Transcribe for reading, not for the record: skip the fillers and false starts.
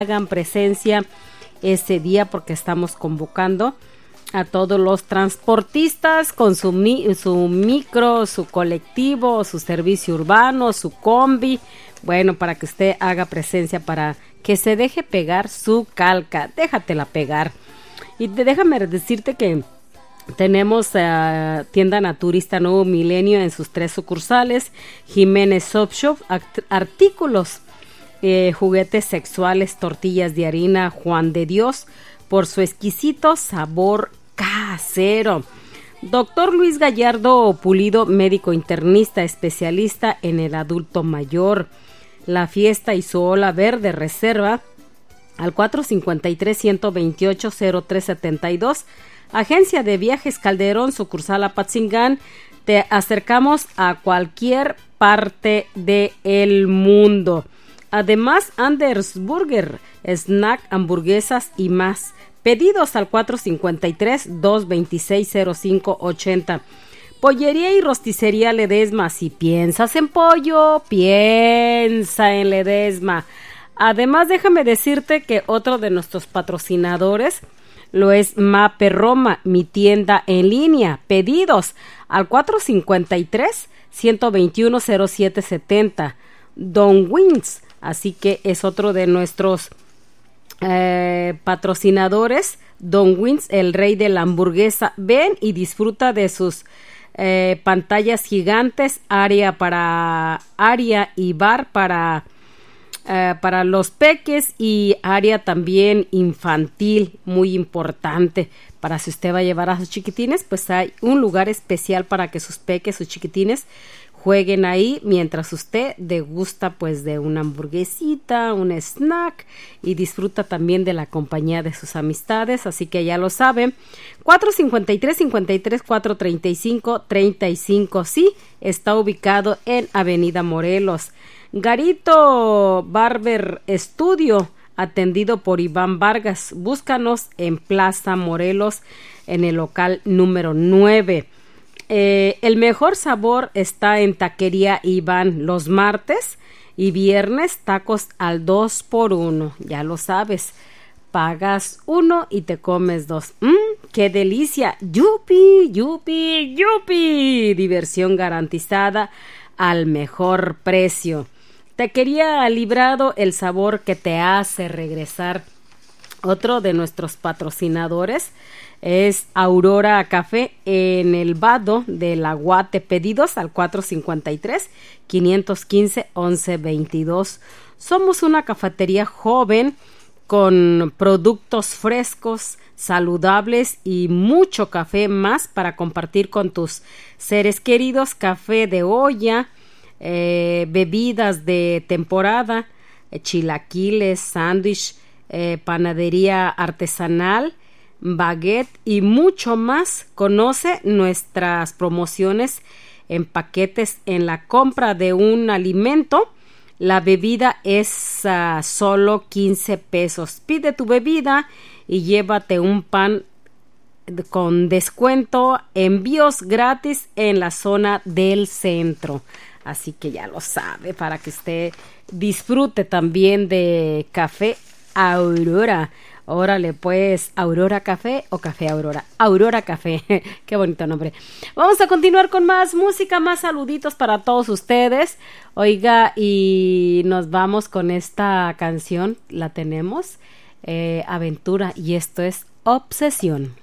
hagan presencia ese día porque estamos convocando a todos los transportistas con su micro, su colectivo, su servicio urbano, su combi, bueno, para que usted haga presencia, para que se deje pegar su calca, déjatela pegar. Y déjame decirte que tenemos tienda naturista Nuevo Milenio en sus 3 sucursales, Jiménez Soft Shop, artículos, juguetes sexuales, tortillas de harina Juan de Dios, por su exquisito sabor casero. Doctor Luis Gallardo Pulido, médico internista, especialista en el adulto mayor. La Fiesta y su Ola Verde, reserva al 453-128-0372. Agencia de Viajes Calderón, sucursal Apatzingán. Te acercamos a cualquier parte del mundo. Además, Anders Burger, snack, hamburguesas y más. Pedidos al 453-226-0580. Pollería y rosticería Ledesma. Si piensas en pollo, piensa en Ledesma. Además, déjame decirte que otro de nuestros patrocinadores lo es Mape Roma, mi tienda en línea. Pedidos al 453-121-0770. Don Wings. Así que es otro de nuestros patrocinadores. Don Wings, el rey de la hamburguesa. Ven y disfruta de sus pantallas gigantes, área y bar para los peques, y área también infantil, muy importante. Para si usted va a llevar a sus chiquitines, pues hay un lugar especial para que sus peques, sus chiquitines, jueguen ahí mientras usted degusta pues de una hamburguesita, un snack, y disfruta también de la compañía de sus amistades. Así que ya lo saben, 453-435-35. Sí, está ubicado en Avenida Morelos. Garito Barber Studio, atendido por Iván Vargas. Búscanos en Plaza Morelos, en el local número 9. El mejor sabor está en Taquería Iván, los martes y viernes, tacos al 2x1. Ya lo sabes, pagas 1 y te comes 2. ¡Qué delicia! ¡Yupi, yupi, yupi! Diversión garantizada al mejor precio. Taquería Librado, el sabor que te hace regresar. Otro de nuestros patrocinadores es Aurora Café en el Vado del Aguate. Pedidos al 453-515-1122. Somos una cafetería joven con productos frescos, saludables y mucho café más para compartir con tus seres queridos. Café de olla, bebidas de temporada, chilaquiles, sándwich, panadería artesanal, baguette y mucho más. Conoce nuestras promociones en paquetes. En la compra de un alimento, la bebida es solo 15 pesos. Pide tu bebida y llévate un pan con descuento, envíos gratis en la zona del centro. Así que ya lo sabe, para que usted disfrute también de café Aurora. Órale, pues, Aurora Café o Café Aurora. Aurora Café, qué bonito nombre. Vamos a continuar con más música, más saluditos para todos ustedes. Oiga, y nos vamos con esta canción, la tenemos, Aventura, y esto es Obsesión.